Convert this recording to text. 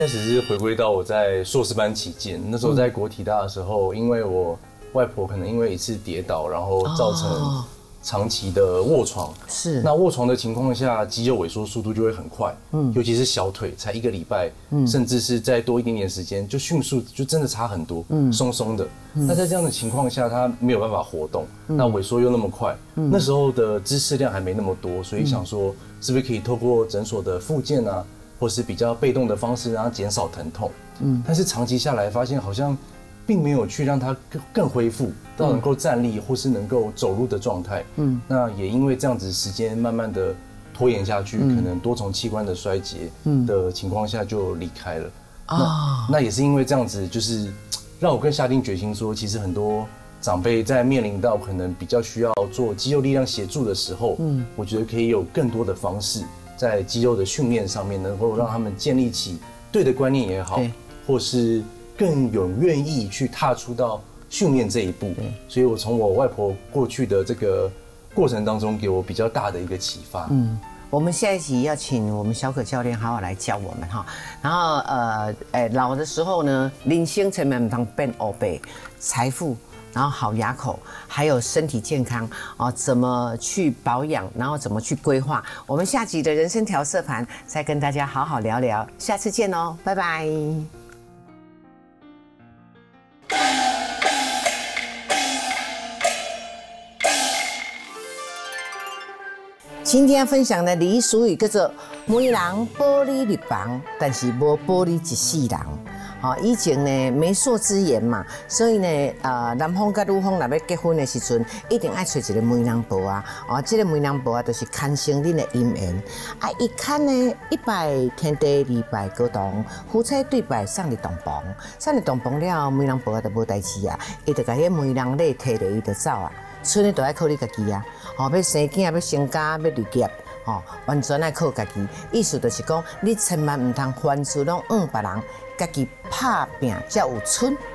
开始是回归到我在硕士班期间，那时候在国体大的时候，因为我外婆可能因为一次跌倒，然后造成长期的卧床。 是。 那卧床的情况下，肌肉萎缩速度就会很快，尤其是小腿，才1个礼拜，甚至是再多一点点时间，就迅速就真的差很多，松松的。那在这样的情况下，他没有办法活动，那萎缩又那么快，那时候的知识量还没那么多，所以想说是不是可以透过诊所的复健啊，或是比较被动的方式让它减少疼痛。但是长期下来发现好像并没有去让它更恢复到能够站立或是能够走路的状态。那也因为这样子时间慢慢的拖延下去，可能多重器官的衰竭的情况下就离开了。那也是因为这样子，就是让我更下定决心说，其实很多长辈在面临到可能比较需要做肌肉力量协助的时候，我觉得可以有更多的方式在肌肉的训练上面，能够让他们建立起对的观念也好，或是更有愿意去踏出到训练这一步。所以我从我外婆过去的这个过程当中，给我比较大的一个启发。 我们下一集要请我们小可教练好好来教我们哈。然后老的时候呢，人生千万不能变黑白，财富，然后好牙口，还有身体健康怎么去保养，然后怎么去规划。我们下集的人生调色盘再跟大家好好聊聊，下次见哦，拜拜。今天分享的俚俗语叫做“媒人保你入房，但是无保你一世人”。以前呢媒妁之言嘛，所以呢，男方跟女方若要结婚的时阵，一定爱找一个媒人婆啊。这个媒人婆啊，就是看成恁的姻缘。一看呢，1拜天地，2拜高堂，夫妻对拜送入洞房。送入洞房了后，媒人婆啊就无代志啊，伊就甲迄媒人咧摕落，伊就走啊。剩的都爱靠你家己啊！要生囝，要成家，要立业，完全爱靠家己。意思就是讲，你千万唔通凡事拢别人，家己拍拼才有剩。